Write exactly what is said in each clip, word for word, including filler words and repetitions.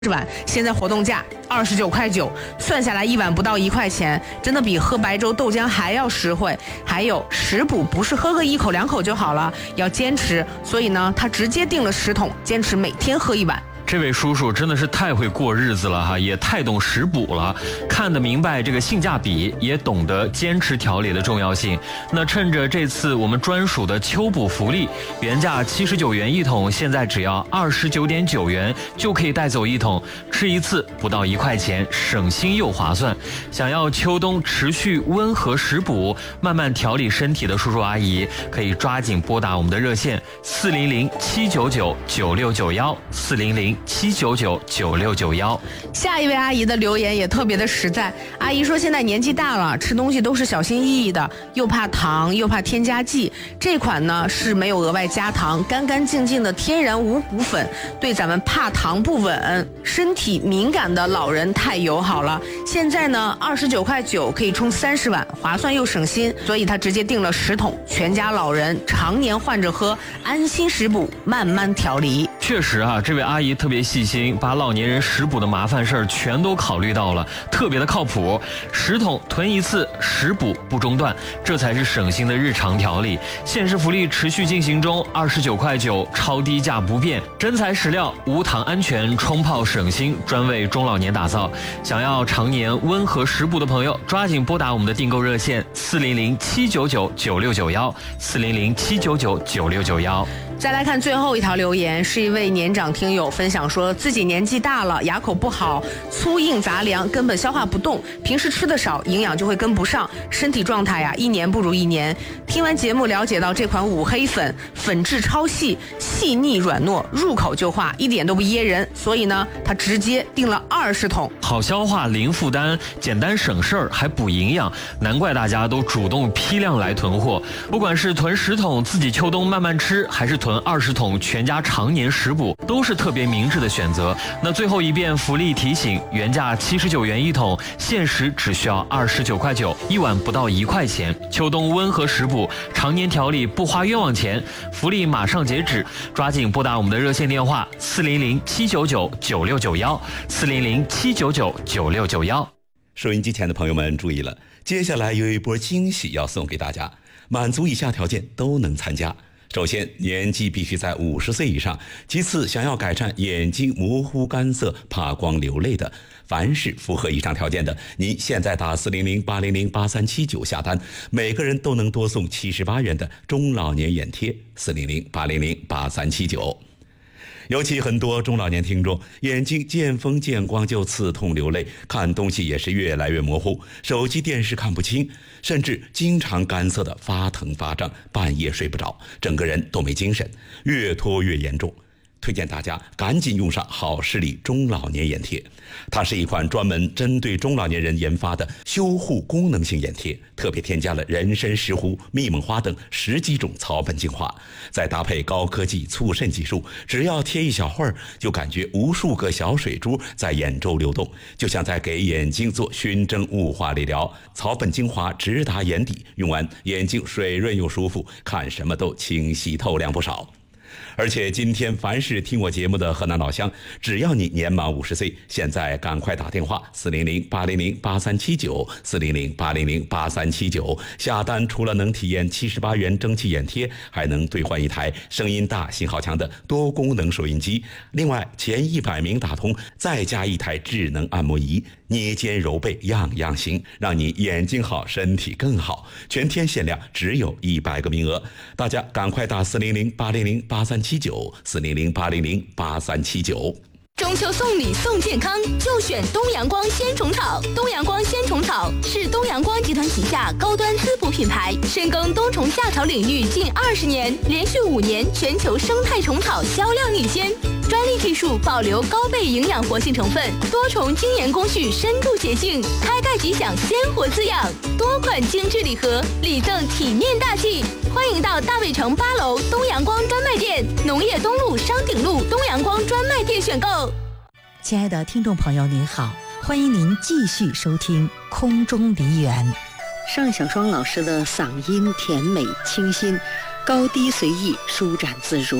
碗，现在活动价二十九块九，算下来一碗不到一块钱，真的比喝白粥豆浆还要实惠。还有食补不是喝个一口两口就好了，要坚持，所以呢，他直接订了十桶，坚持每天喝一碗。 这位叔叔真的是太会过日子了哈，也太懂食补了，看得明白这个性价比，也懂得坚持调理的重要性。那趁着这次我们专属的秋补福利，原价七十九元一桶，现在只要二十九点九元就可以带走一桶，吃一次不到一块钱，省心又划算。想要秋冬持续温和食补，慢慢调理身体的叔叔阿姨，可以抓紧拨打我们的热线四零零七九九九六九幺四零零。七九九九六九幺。 下一位阿姨的留言也特别的实在，阿姨说现在年纪大了，吃东西都是小心翼翼的，又怕糖又怕添加剂。这款呢是没有额外加糖，干干净净的天然五谷粉，对咱们怕糖不稳、身体敏感的老人太友好了。现在呢二十九块九可以冲三十碗，划算又省心，所以他直接订了十桶，全家老人常年换着喝，安心食补，慢慢调理。 确实啊，这位阿姨特别细心，把老年人食补的麻烦事儿全都考虑到了，特别的靠谱。十桶囤一次，食补不中断，这才是省心的日常调理。限时福利持续进行中，二十九块九，超低价不变，真材实料，无糖安全，冲泡省心，专为中老年打造。想要常年温和食补的朋友，抓紧拨打我们的订购热线四零零七九九九六九幺四零零七九九九六九幺。 再来看最后一条留言，是一位年长听友分享说，自己年纪大了，牙口不好，粗硬杂粮根本消化不动，平时吃的少，营养就会跟不上，身体状态呀一年不如一年。听完节目了解到这款五黑粉，粉质超细，细腻软糯，入口就化，一点都不噎人，所以呢，他直接订了二十桶， 好消化，零负担，简单省事儿，还补营养，难怪大家都主动批量来囤货。不管是囤十桶自己秋冬慢慢吃，还是囤二十桶全家常年食补，都是特别明智的选择。那最后一遍福利提醒，原价七十九元一桶，限时只需要二十九块九，一碗不到一块钱。秋冬温和食补，常年调理不花冤枉钱，福利马上截止，抓紧拨打我们的热线电话四零零七九九九六九幺四零零七九九九六九幺。 收音机前的朋友们注意了，接下来有一波惊喜要送给大家，满足以下条件都能参加。首先，年纪必须在五十岁以上；其次，想要改善眼睛模糊干涩、怕光流泪的，凡是符合以上条件的，您现在打四零零八零零八三七九下单，每个人都能多送七十八元的中老年眼贴。四零零八零零八三七九。尤其很多中老年听众眼睛见风见光就刺痛流泪，看东西也是越来越模糊，手机电视看不清，甚至经常干涩的发疼发胀，半夜睡不着，整个人都没精神，越拖越严重。推荐大家赶紧用上好视力中老年眼贴，它是一款专门针对中老年人研发的修护功能性眼贴，特别添加了人参、石斛、密蒙花等十几种草本精华，再搭配高科技促渗技术，只要贴一小会儿，就感觉无数个小水珠在眼周流动，就像在给眼睛做熏蒸雾化理疗。草本精华直达眼底，用完眼睛水润又舒服，看什么都清晰透亮不少。而且今天凡是听我节目的河南老乡，只要你年满五十岁，现在赶快打电话四零零八零零八三七九四零零八零零八三七九下单，除了能体验七十八元蒸汽眼贴，还能兑换一台声音大、信号强的多功能收音机。另外前一百名打通，再加一台智能按摩仪，捏肩揉背样样行，让你眼睛好，身体更好。全天限量，只有一百个名额，大家赶快打四零零八零零八三七九四零零八零零八三七九。 中秋送礼送健康，就选东阳光鲜虫草。东阳光鲜虫草是东阳光集团旗下高端滋补品牌，深耕冬虫夏草领域近二十年，连续五年全球生态虫草销量领先。专利技术保留高倍营养活性成分，多重精研工序深度洁净，开盖即享鲜活滋养。多款精致礼盒，礼赠体面大气。欢迎到大卫城八楼东阳光专卖店、农业东路商鼎路东阳光专卖店选购。 亲爱的听众朋友您好，欢迎您继续收听空中梨园。 尚小双老师的嗓音甜美清新，高低随意，舒展自如，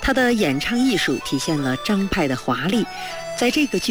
他的演唱艺术体现了张派的华丽，在这个剧